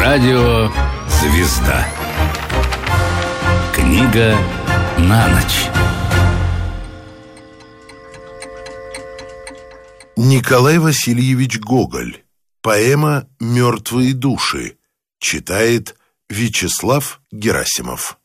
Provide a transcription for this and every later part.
Радио «Звезда». Книга на ночь. Николай Васильевич Гоголь. Поэма «Мертвые души». Читает Вячеслав Герасимов.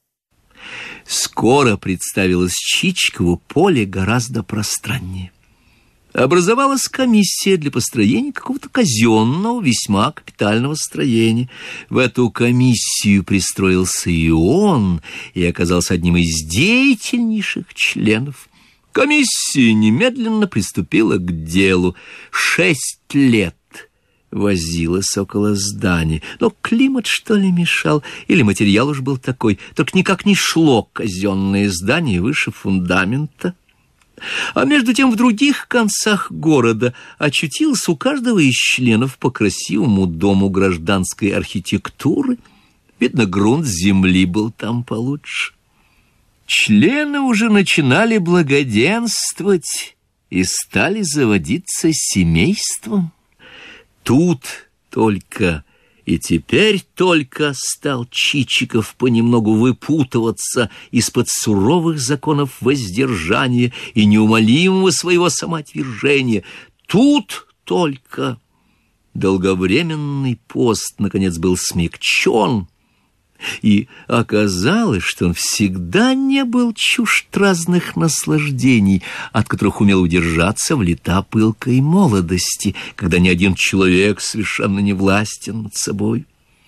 Скоро представилось Чичикову поле гораздо пространнее. Образовалась комиссия для построения какого-то казенного, весьма капитального строения. В эту комиссию пристроился и он, и оказался одним из деятельнейших членов. Комиссия немедленно приступила к делу. 6 лет возилась около здания, но климат, что ли, мешал, или материал уж был такой, только никак не шло казенное здание выше фундамента. А между тем в других концах города очутился у каждого из членов по красивому дому гражданской архитектуры. Видно, грунт земли был там получше. Члены уже начинали благоденствовать и стали заводиться семейством. Тут только и теперь только стал Чичиков понемногу выпутываться из-под суровых законов воздержания и неумолимого своего самоотвержения. Тут только долговременный пост, наконец, был смягчен, и оказалось, что он всегда не был чужд разных наслаждений, от которых умел удержаться в лета пылкой молодости, когда ни один человек совершенно не властен над собой.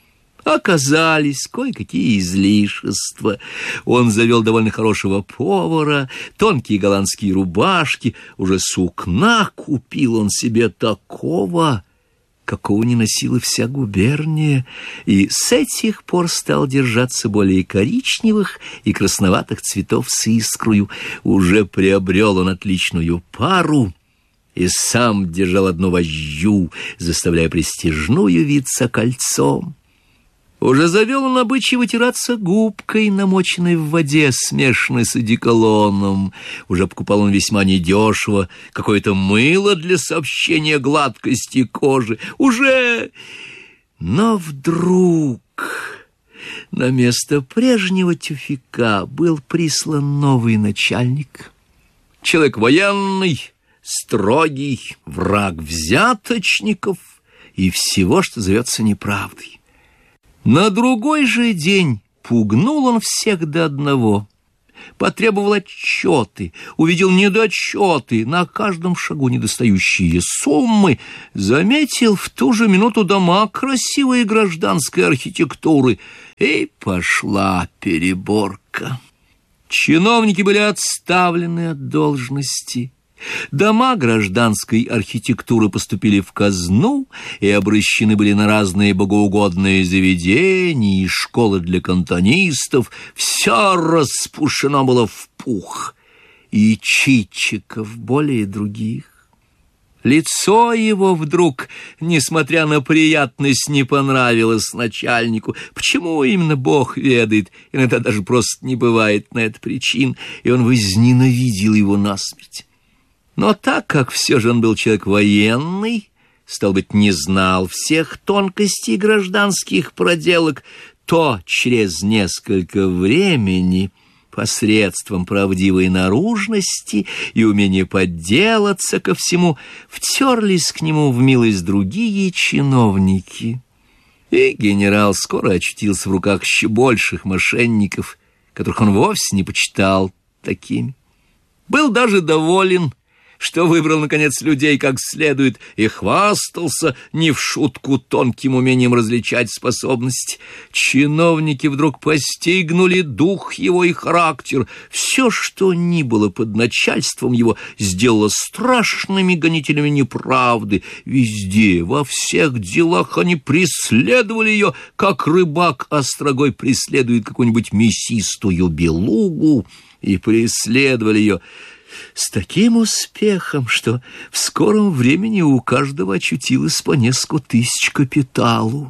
Оказались кое-какие излишества. Он завел довольно хорошего повара, тонкие голландские рубашки, уже сукна купил он себе такого, какого не носила вся губерния, и с этих пор стал держаться более коричневых и красноватых цветов с искрою. Уже приобрел он отличную пару и сам держал одну вожжу, заставляя пристяжную виться кольцом. Уже завел он обычай вытираться губкой, намоченной в воде, смешанной с одеколоном. Уже покупал он весьма недешево какое-то мыло для сообщения гладкости кожи. Но вдруг на место прежнего тюфяка был прислан новый начальник. Человек военный, строгий, враг взяточников и всего, что зовется неправдой. На другой же день пугнул он всех до одного. Потребовал отчеты, увидел недочеты, на каждом шагу недостающие суммы, заметил в ту же минуту дома красивой гражданской архитектуры, и пошла переборка. Чиновники были отставлены от должности. Дома гражданской архитектуры поступили в казну и обращены были на разные богоугодные заведения и школы для кантонистов. Все распушено было в пух, и Чичиков более других. Лицо его вдруг, несмотря на приятность, не понравилось начальнику. Почему именно Бог ведает, иногда даже просто не бывает на это причин, и он возненавидел его насмерть. Но так как все же он был человек военный, стал быть, не знал всех тонкостей гражданских проделок, то через несколько времени посредством правдивой наружности и умения подделаться ко всему втерлись к нему в милость другие чиновники. И генерал скоро очутился в руках еще больших мошенников, которых он вовсе не почитал такими. Был даже доволен, что выбрал, наконец, людей как следует, и хвастался не в шутку тонким умением различать способности. Чиновники вдруг постигнули дух его и характер. Все, что ни было под начальством его, сделало страшными гонителями неправды. Везде, во всех делах они преследовали ее, как рыбак острогой преследует какую-нибудь мясистую белугу, и преследовали ее с таким успехом, что в скором времени у каждого очутилось по несколько тысяч капиталу.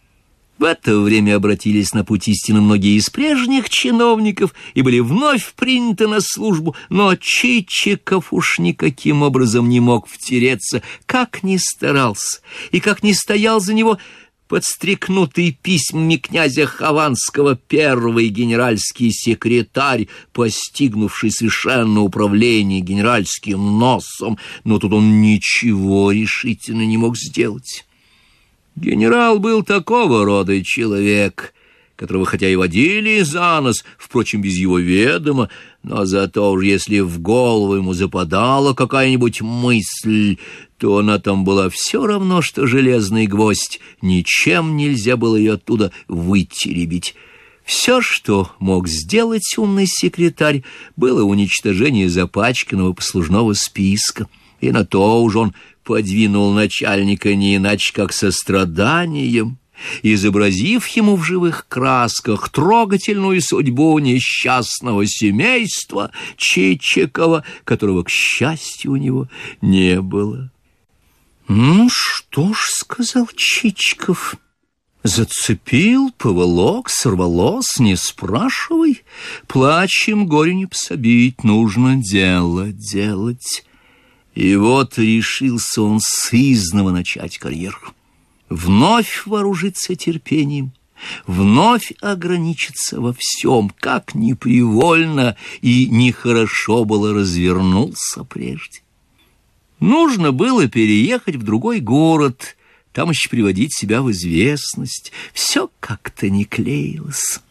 В это время обратились на путь истины многие из прежних чиновников и были вновь приняты на службу, но Чичиков уж никаким образом не мог втереться, как ни старался и как ни стоял за него подстрекнутый письмами князя Хованского первый генеральский секретарь, постигнувший совершенно управление генеральским носом, но тут он ничего решительно не мог сделать. Генерал был такого рода человек, которого хотя и водили за нос, впрочем, без его ведома, но зато уж если в голову ему западала какая-нибудь мысль, то она там была все равно, что железный гвоздь, ничем нельзя было ее оттуда вытеребить. Все, что мог сделать умный секретарь, было уничтожение запачканного послужного списка, и на то уж он подвинул начальника не иначе, как состраданием, изобразив ему в живых красках трогательную судьбу несчастного семейства Чичикова, которого, к счастью, у него не было. «Ну что ж, — сказал Чичиков, — зацепил, поволок, сорвалось, не спрашивай, плачем горю не пособить, нужно дело делать». И вот решился он сызнова начать карьеру. Вновь вооружиться терпением, вновь ограничиться во всем, как ни привольно и нехорошо было развернулся прежде. Нужно было переехать в другой город, там еще приводить себя в известность. Все как-то не клеилось.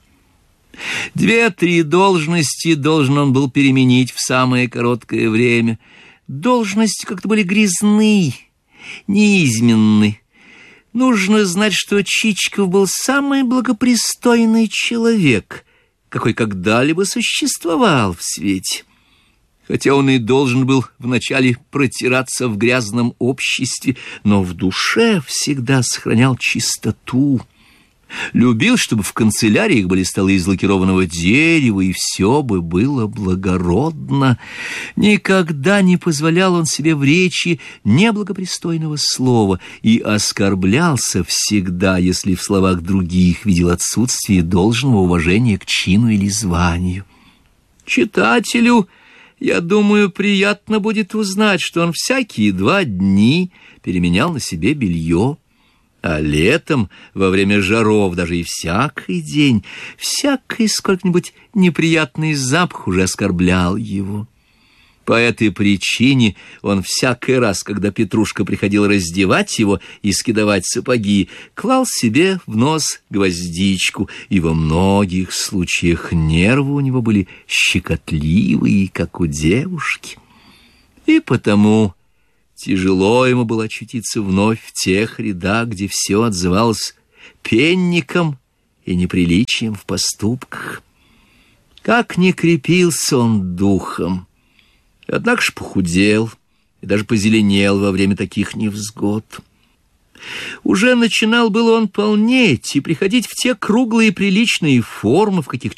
2-3 должности должен он был переменить в самое короткое время. Должности как-то были грязны, неизменны. Нужно знать, что Чичиков был самый благопристойный человек, какой когда-либо существовал в свете. Хотя он и должен был вначале протираться в грязном обществе, но в душе всегда сохранял чистоту. Любил, чтобы в канцеляриях были столы из лакированного дерева, и все бы было благородно. Никогда не позволял он себе в речи неблагопристойного слова и оскорблялся всегда, если в словах других видел отсутствие должного уважения к чину или званию. Читателю, я думаю, приятно будет узнать, что он всякие 2 дни переменял на себе белье, а летом, во время жаров, даже и всякий день, всякий сколько-нибудь неприятный запах уже оскорблял его. По этой причине он всякий раз, когда Петрушка приходил раздевать его и скидывать сапоги, клал себе в нос гвоздичку, и во многих случаях нервы у него были щекотливые, как у девушки. И потому тяжело ему было очутиться вновь в тех рядах, где все отзывалось пенником и неприличием в поступках. Как ни крепился он духом, однако ж похудел и даже позеленел во время таких невзгод. Уже начинал было он полнеть и приходить в те круглые приличные формы, в каких